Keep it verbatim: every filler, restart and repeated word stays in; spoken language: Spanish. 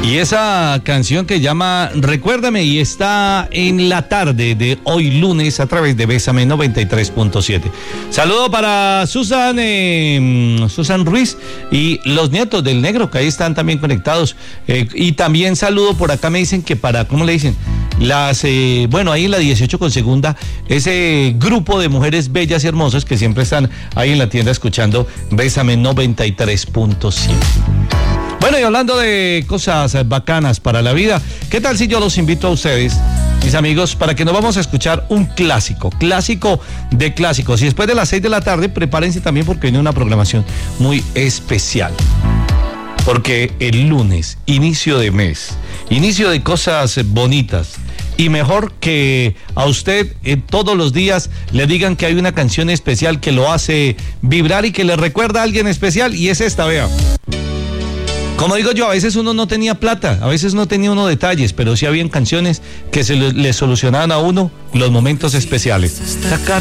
Y esa canción que llama Recuérdame y está en la tarde de hoy lunes a través de Bésame noventa y tres punto siete. Saludo para Susan, eh, Susan Ruiz y los nietos del negro que ahí están también conectados. Eh, y también saludo por acá, me dicen que para, ¿cómo le dicen? Las, eh, bueno, ahí en la dieciocho con segunda, ese grupo de mujeres bellas y hermosas que siempre están ahí en la tienda escuchando Bésame noventa y tres punto siete. Bueno, y hablando de cosas bacanas para la vida, ¿qué tal si yo los invito a ustedes, mis amigos, para que nos vamos a escuchar un clásico, clásico de clásicos? Y después de las seis de la tarde, prepárense también porque viene una programación muy especial. Porque el lunes, inicio de mes, inicio de cosas bonitas. Y mejor que a usted eh, todos los días le digan que hay una canción especial que lo hace vibrar y que le recuerda a alguien especial, y es esta, vea. Como digo yo, a veces uno no tenía plata, a veces no tenía uno detalles, pero sí habían canciones que se le, le solucionaban a uno los momentos especiales.